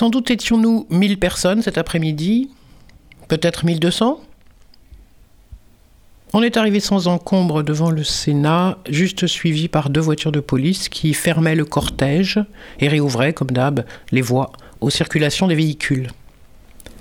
Sans doute étions-nous 1000 personnes cet après-midi, peut-être 1200. On est arrivé sans encombre devant le Sénat, juste suivi par 2 voitures de police qui fermaient le cortège et réouvraient, comme d'hab, les voies aux circulations des véhicules.